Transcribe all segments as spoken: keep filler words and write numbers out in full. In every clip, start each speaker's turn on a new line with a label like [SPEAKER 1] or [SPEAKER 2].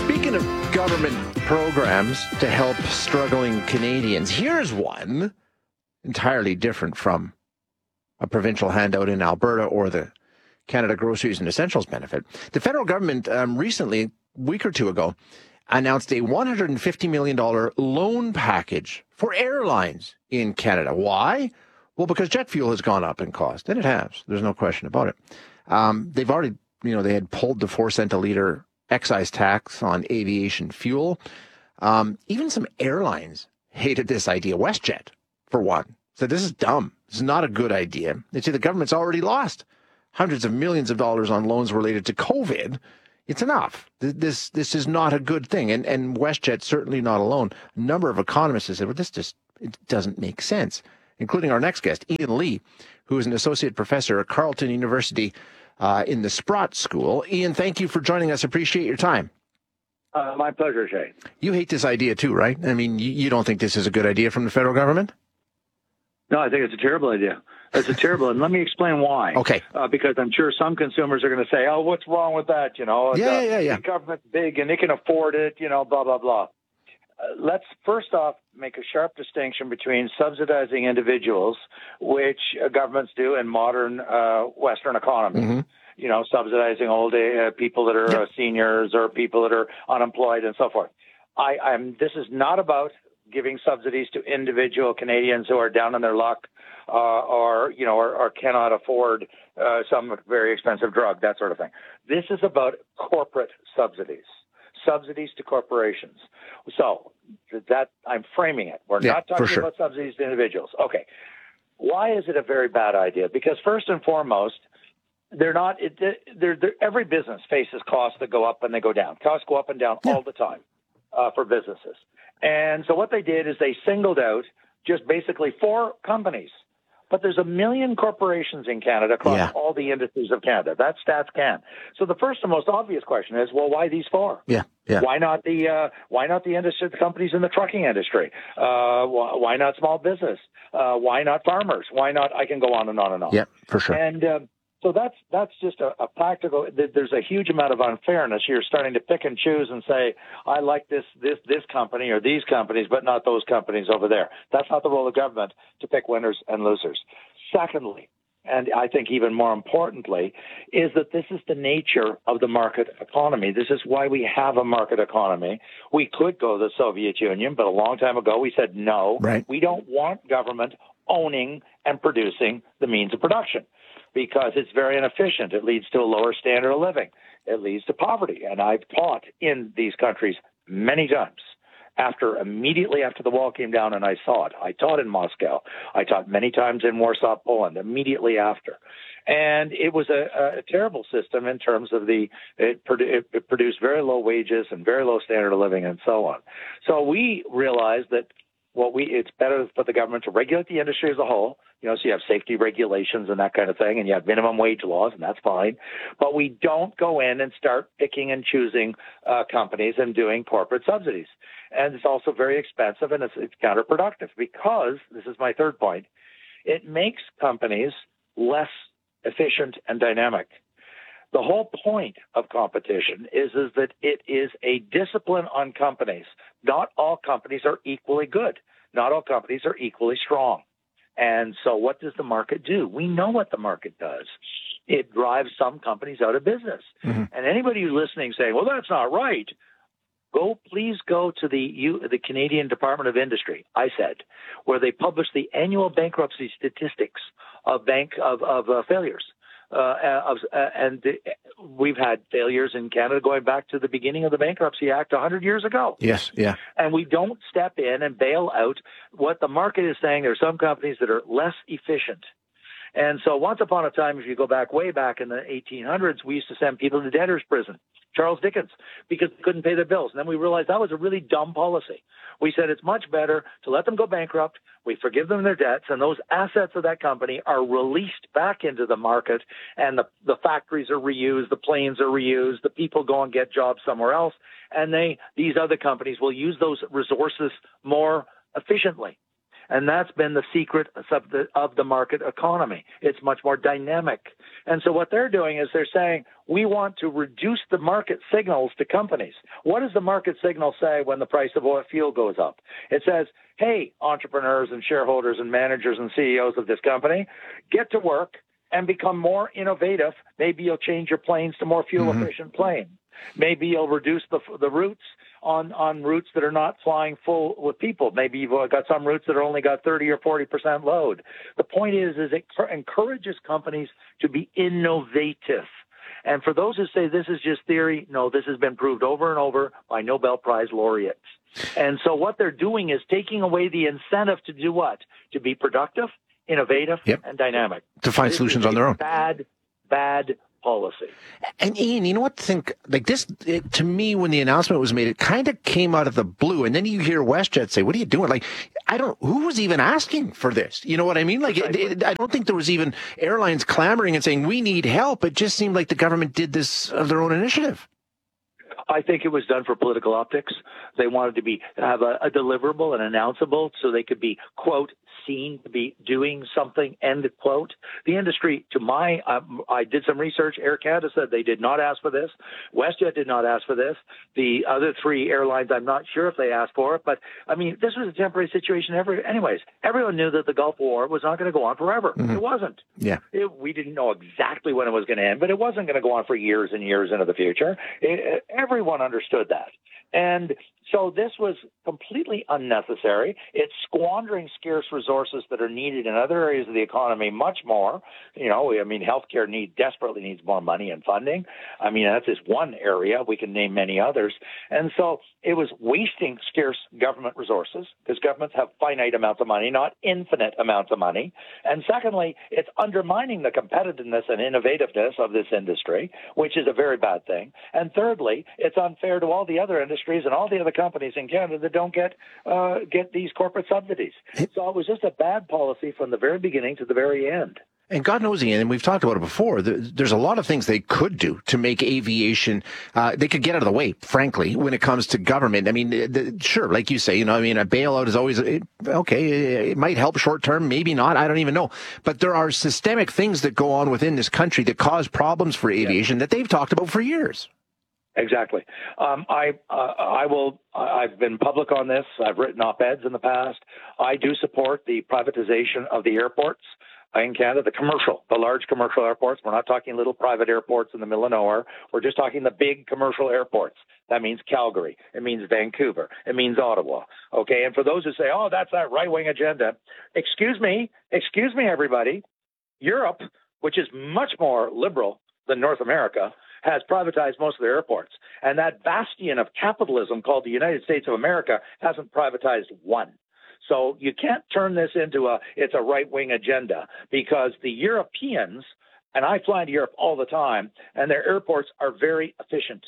[SPEAKER 1] Speaking of government programs to help struggling Canadians, here's one entirely different from a provincial handout in Alberta or the Canada Groceries and Essentials benefit. The federal government um, recently, a week or two ago, announced a one hundred fifty million dollars loan package for airlines in Canada. Why? Well, because jet fuel has gone up in cost, and it has. There's no question about it. Um, they've already, you know, they had pulled the four cent a litre excise tax on aviation fuel. Um, even some airlines hated this idea. WestJet, for one, said this is dumb. This is not a good idea. They say the government's already lost hundreds of millions of dollars on loans related to COVID. It's enough. This this is not a good thing. And and WestJet certainly not alone. A number of economists have said, well, this just it doesn't make sense, including our next guest, Ian Lee, who is an associate professor at Carleton University uh, in the Sprott School. Ian, thank you for joining us. Appreciate your time.
[SPEAKER 2] Uh, my pleasure, Shane.
[SPEAKER 1] You hate this idea too, right? I mean, you, you don't think this is a good idea from the federal government?
[SPEAKER 2] No, I think it's a terrible idea. It's a terrible, and let me explain why.
[SPEAKER 1] Okay.
[SPEAKER 2] Uh, because I'm sure some consumers are going to say, "Oh, what's wrong with that?" You know,
[SPEAKER 1] yeah,
[SPEAKER 2] the,
[SPEAKER 1] yeah, yeah.
[SPEAKER 2] The government's big and they can afford it. You know, blah blah blah. Uh, let's first off make a sharp distinction between subsidizing individuals, which uh, governments do in modern uh, Western economies. Mm-hmm. You know, subsidizing old uh, people that are yep. uh, seniors or people that are unemployed and so forth. I, I'm. This is not about giving subsidies to individual Canadians who are down on their luck uh, or, you know, or, or cannot afford uh, some very expensive drug, that sort of thing. This is about corporate subsidies, subsidies to corporations. So that I'm framing it. We're
[SPEAKER 1] yeah,
[SPEAKER 2] not talking
[SPEAKER 1] sure.
[SPEAKER 2] about subsidies to individuals. Okay. Why is it a very bad idea? Because first and foremost, they're not, it, they're, they're, every business faces costs that go up and they go down. Costs go up and down yeah. all the time uh, for businesses. And so what they did is they singled out just basically four companies. But there's a million corporations in Canada across
[SPEAKER 1] yeah.
[SPEAKER 2] all the industries of Canada. That's Stats Can. So the first and most obvious question is, well, why these four?
[SPEAKER 1] Yeah, yeah.
[SPEAKER 2] Why not the uh, why not the industry, the companies in the trucking industry? Uh, why, why not small business? Uh, why not farmers? Why not? I can go on and on and on.
[SPEAKER 1] Yeah, for sure.
[SPEAKER 2] And uh, So that's that's just a, a practical. There's a huge amount of unfairness. You're starting to pick and choose and say, I like this this this company or these companies, but not those companies over there. That's not the role of government to pick winners and losers. Secondly, and I think even more importantly, is that this is the nature of the market economy. This is why we have a market economy. We could go to the Soviet Union, but a long time ago we said no.
[SPEAKER 1] Right.
[SPEAKER 2] We don't want government owning and producing the means of production, because it's very inefficient. It leads to a lower standard of living. It leads to poverty. And I've taught in these countries many times. After, immediately after the wall came down and I saw it. I taught in Moscow. I taught many times in Warsaw, Poland, immediately after. And it was a, a terrible system in terms of the, it, produ- it produced very low wages and very low standard of living and so on. So we realized that Well, we it's better for the government to regulate the industry as a whole. You know, so you have safety regulations and that kind of thing, and you have minimum wage laws, and that's fine. But we don't go in and start picking and choosing uh, companies and doing corporate subsidies. And it's also very expensive, and it's, it's counterproductive because, this is my third point, it makes companies less efficient and dynamic. The whole point of competition is, is that it is a discipline on companies. Not all companies are equally good. Not all companies are equally strong. And so what does the market do? We know what the market does. It drives some companies out of business. Mm-hmm. And anybody who's listening saying, well, that's not right, go, please go to the U, the Canadian Department of Industry, I said, where they publish the annual bankruptcy statistics of bank of, of uh, failures. Uh, of, uh, and the, we've had failures in Canada going back to the beginning of the Bankruptcy Act one hundred years ago.
[SPEAKER 1] Yes, yeah.
[SPEAKER 2] And we don't step in and bail out what the market is saying. There are some companies that are less efficient. And so once upon a time, if you go back way back in the eighteen hundreds, we used to send people to debtor's prison, Charles Dickens, because they couldn't pay their bills. And then we realized that was a really dumb policy. We said it's much better to let them go bankrupt. We forgive them their debts, and those assets of that company are released back into the market, and the, the factories are reused, the planes are reused, the people go and get jobs somewhere else, and they these other companies will use those resources more efficiently. And that's been the secret of the, of the market economy. It's much more dynamic. And so what they're doing is they're saying, we want to reduce the market signals to companies. What does the market signal say when the price of oil fuel goes up? It says, hey, entrepreneurs and shareholders and managers and C E Os of this company, get to work and become more innovative. Maybe you'll change your planes to more fuel-efficient mm-hmm. planes. Maybe you'll reduce the the routes on, on routes that are not flying full with people. Maybe you've got some routes that are only got thirty or forty percent load. The point is, is it encourages companies to be innovative. And for those who say this is just theory, no, this has been proved over and over by Nobel Prize laureates. And so what they're doing is taking away the incentive to do what? To be productive, innovative, yep. and dynamic.
[SPEAKER 1] To find this solutions on their own.
[SPEAKER 2] Bad, bad policy.
[SPEAKER 1] And Ian, you know what? Think like this it, to me, when the announcement was made, it kind of came out of the blue. And then you hear WestJet say, "What are you doing?" Like, I don't. Who was even asking for this? You know what I mean? Like, it, it, I don't think there was even airlines clamoring and saying we need help. It just seemed like the government did this of their own initiative.
[SPEAKER 2] I think it was done for political optics. They wanted to be have a, a deliverable and announceable so they could be, quote, seen to be doing something, end quote. The industry, to my, um, I did some research. Air Canada said they did not ask for this. WestJet did not ask for this. The other three airlines, I'm not sure if they asked for it, but I mean, this was a temporary situation. Every, anyways, everyone knew that the Gulf War was not going to go on forever. Mm-hmm. It wasn't.
[SPEAKER 1] Yeah.
[SPEAKER 2] It, we didn't know exactly when it was going to end, but it wasn't going to go on for years and years into the future. It, everyone understood that. And so this was completely unnecessary. It's squandering scarce resources that are needed in other areas of the economy much more. You know, I mean, healthcare need desperately needs more money and funding. I mean, that's just one area. We can name many others. And so it was wasting scarce government resources because governments have finite amounts of money, not infinite amounts of money. And secondly, it's undermining the competitiveness and innovativeness of this industry, which is a very bad thing. And thirdly, it's unfair to all the other industries and all the other companies in Canada that don't get uh, get these corporate subsidies. So it was just a bad policy from the very beginning to the very end.
[SPEAKER 1] And God knows, Ian, and we've talked about it before, there's a lot of things they could do to make aviation, uh, they could get out of the way, frankly, when it comes to government. I mean, the, sure, like you say, you know, I mean, a bailout is always, okay, it might help short term, maybe not, I don't even know. But there are systemic things that go on within this country that cause problems for aviation yeah. that they've talked about for years.
[SPEAKER 2] Exactly. Um, I uh, I will. I've been public on this. I've written op-eds in the past. I do support the privatization of the airports in Canada, the commercial, the large commercial airports. We're not talking little private airports in the middle of nowhere. We're just talking the big commercial airports. That means Calgary. It means Vancouver. It means Ottawa. Okay. And for those who say, "Oh, that's that right-wing agenda," excuse me, excuse me, everybody. Europe, which is much more liberal than North America, has privatized most of their airports. And that bastion of capitalism called the United States of America hasn't privatized one. So you can't turn this into a, it's a right-wing agenda because the Europeans, and I fly into Europe all the time, and their airports are very efficient.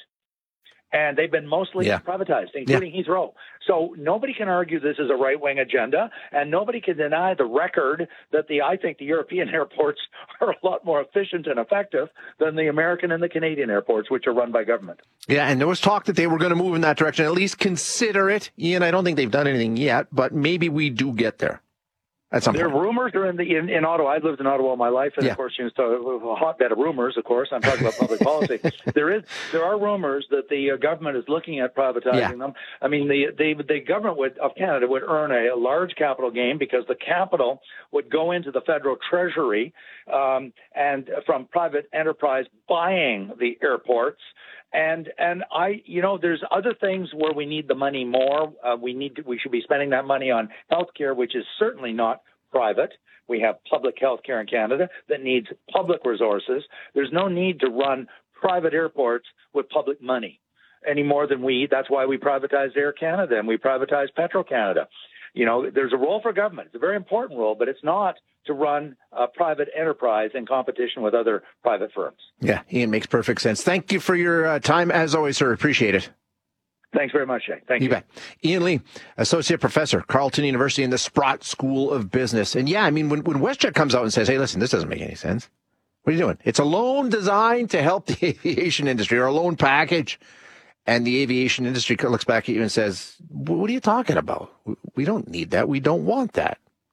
[SPEAKER 2] And they've been mostly yeah. privatized, including yeah. Heathrow. So nobody can argue this is a right-wing agenda, and nobody can deny the record that the I think the European airports are a lot more efficient and effective than the American and the Canadian airports, which are run by government.
[SPEAKER 1] Yeah, and there was talk that they were going to move in that direction, at least consider it. Ian, I don't think they've done anything yet, but maybe we do get there. At some
[SPEAKER 2] there
[SPEAKER 1] point.
[SPEAKER 2] are rumors are in, the, in, in Ottawa. I've lived in Ottawa all my life, and
[SPEAKER 1] yeah.
[SPEAKER 2] of course, you know, a hotbed of rumors. Of course, I'm talking about public policy. There is, there are rumors that the uh, government is looking at privatizing yeah. them. I mean, the the, the government would, of Canada would earn a, a large capital gain because the capital would go into the federal treasury, um, and from private enterprise buying the airports. And and I, you know, there's other things where we need the money more. Uh, we need to, we should be spending that money on healthcare, which is certainly not private. We have public healthcare in Canada that needs public resources. There's no need to run private airports with public money any more than we. That's why we privatized Air Canada and we privatized Petro-Canada. You know, there's a role for government. It's a very important role, but it's not to run a private enterprise in competition with other private firms.
[SPEAKER 1] Yeah, Ian, makes perfect sense. Thank you for your uh, time, as always, sir. Appreciate it.
[SPEAKER 2] Thanks very much, Jay. Thank you.
[SPEAKER 1] You bet. Ian Lee, Associate Professor, Carleton University in the Sprott School of Business. And yeah, I mean, when, when WestJet comes out and says, hey, listen, this doesn't make any sense. What are you doing? It's a loan designed to help the aviation industry, or a loan package. And the aviation industry looks back at you and says, what are you talking about? We don't need that. We don't want that.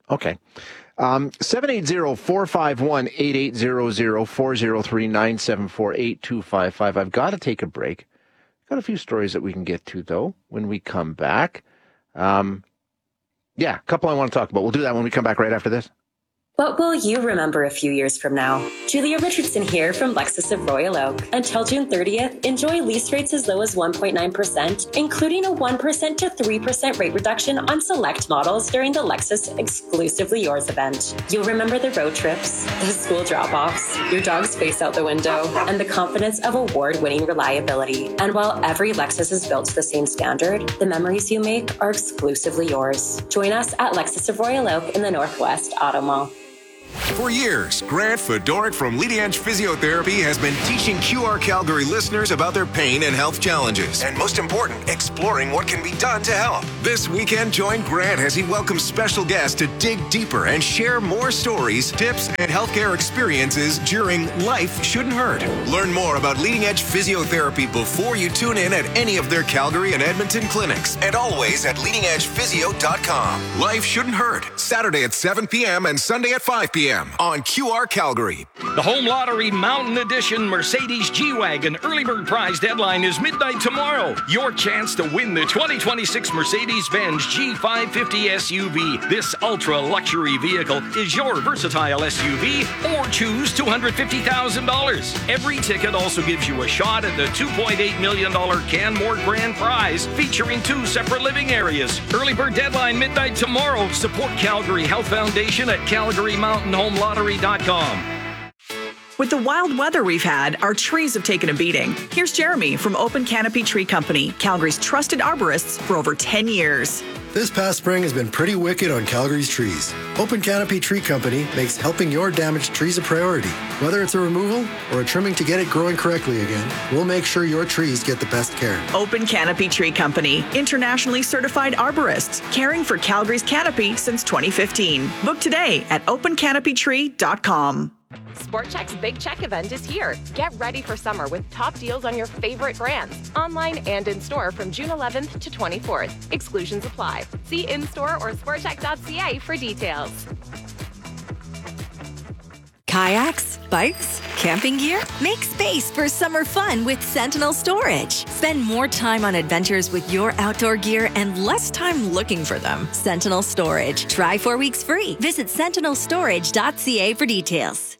[SPEAKER 1] Okay. Um, seven eight zero, four five one, eight eight zero zero, four zero three, nine seven four, eight two five five. I've got to take a break. Got a few stories that we can get to, though, when we come back. Um, yeah, a couple I want to talk about. We'll do that when we come back right after this.
[SPEAKER 3] What will you remember a few years from now? Julia Richardson here from Lexus of Royal Oak. Until June thirtieth, enjoy lease rates as low as one point nine percent, including a one percent to three percent rate reduction on select models during the Lexus Exclusively Yours event. You'll remember the road trips, the school drop-offs, your dog's face out the window, and the confidence of award-winning reliability. And while every Lexus is built to the same standard, the memories you make are exclusively yours. Join us at Lexus of Royal Oak in the Northwest Auto Mall.
[SPEAKER 4] For years, Grant Fedoruk from Leading Edge Physiotherapy has been teaching Q R Calgary listeners about their pain and health challenges. And most important, exploring what can be done to help. This weekend, join Grant as he welcomes special guests to dig deeper and share more stories, tips, and healthcare experiences during Life Shouldn't Hurt. Learn more about Leading Edge Physiotherapy before you tune in at any of their Calgary and Edmonton clinics. And always at leading edge physio dot com. Life Shouldn't Hurt, Saturday at seven p.m. and Sunday at five p.m. on Q R Calgary.
[SPEAKER 5] The Home Lottery Mountain Edition Mercedes G-Wagon early bird prize deadline is midnight tomorrow. Your chance to win the twenty twenty-six Mercedes-Benz G five fifty S U V. This ultra-luxury vehicle is your versatile S U V, or choose two hundred fifty thousand dollars. Every ticket also gives you a shot at the two point eight million dollars Canmore Grand Prize, featuring two separate living areas. Early bird deadline midnight tomorrow. Support Calgary Health Foundation at calgary mountain home lottery dot com.
[SPEAKER 6] With the wild weather we've had, our trees have taken a beating. Here's Jeremy from Open Canopy Tree Company, Calgary's trusted arborists for over ten years.
[SPEAKER 7] This past spring has been pretty wicked on Calgary's trees. Open Canopy Tree Company makes helping your damaged trees a priority. Whether it's a removal or a trimming to get it growing correctly again, we'll make sure your trees get the best care.
[SPEAKER 6] Open Canopy Tree Company, internationally certified arborists, caring for Calgary's canopy since twenty fifteen. Book today at open canopy tree dot com.
[SPEAKER 8] Sport Chek's Big Check event is here. Get ready for summer with top deals on your favorite brands, online and in-store from June eleventh to twenty-fourth. Exclusions apply. See in-store or sport chek dot c a for details.
[SPEAKER 9] Kayaks, bikes, camping gear? Make space for summer fun with Sentinel Storage. Spend more time on adventures with your outdoor gear and less time looking for them. Sentinel Storage. Try four weeks free. Visit sentinel storage dot c a for details.